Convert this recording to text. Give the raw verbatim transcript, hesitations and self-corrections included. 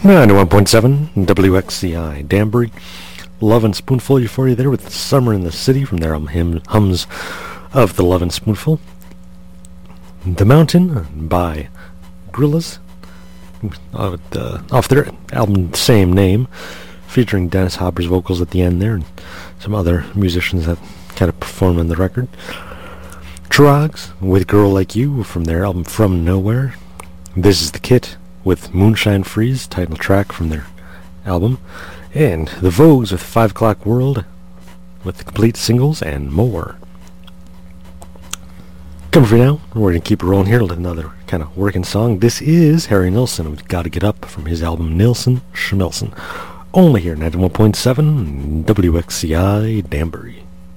ninety-one point seven W X C I Danbury. Love and Spoonful for you there with Summer in the City from their album hymn, Hums of the Love and Spoonful. The Mountain by Gorillaz, uh, uh, off their album same name, featuring Dennis Hopper's vocals at the end there and some other musicians that kind of perform on the record. Trogs with Girl Like You from their album From Nowhere. This is the Kit with Moonshine Freeze, title track from their album. And the Vogues with Five O'Clock World with the complete singles and more. Coming for you now, we're going to keep it rolling here with another kind of working song. This is Harry Nilsson with Gotta Get Up from his album Nilsson Schmilsson. Only here, ninety-one point seven W X C I Danbury.